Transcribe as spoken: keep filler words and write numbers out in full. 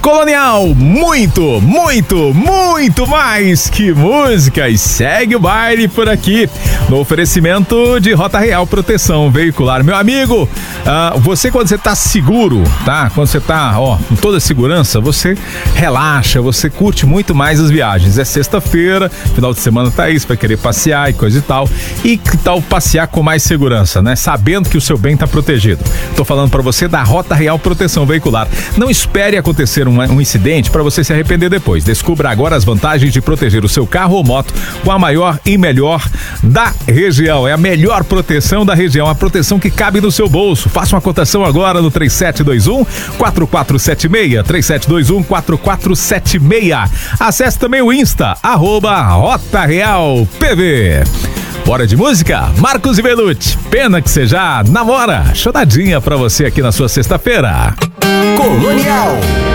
Colonial, muito, muito, muito mais que música. E segue o baile por aqui no oferecimento de Rota Real Proteção Veicular. Meu amigo, uh, você quando você tá seguro, tá? Quando você tá, ó, com toda a segurança, você relaxa, você curte muito mais as viagens. É sexta-feira, final de semana tá aí, você vai querer passear e coisa e tal. E que tal passear com mais segurança, né? Sabendo que o seu bem tá protegido. Tô falando pra você da Rota Real Proteção Veicular. Não espere acontecer um, um incidente para você se arrepender depois. Descubra agora as vantagens de proteger o seu carro ou moto com a maior e melhor da região. É a melhor proteção da região, a proteção que cabe no seu bolso. Faça uma cotação agora no três sete dois um, quatro quatro sete seis, três sete dois um, quatro quatro sete seis. Acesse também o Insta, arroba Rota Real P V. Bora de música? Marcos e Belucci, Pena Que Você Já Namora. Chodadinha pra você aqui na sua sexta-feira. Colonial.